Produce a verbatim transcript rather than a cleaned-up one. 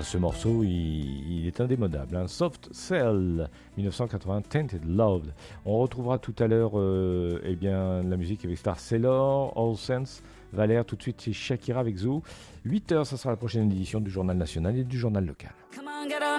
ce morceau, il, il est indémodable. Hein. Soft Cell, dix-neuf cent quatre-vingts, Tainted Love. On retrouvera tout à l'heure euh, eh bien, la musique avec Star Sailor, All Sense, Valère. Tout de suite, c'est Shakira avec Zou. huit heures, ça sera la prochaine édition du Journal National et du Journal Local.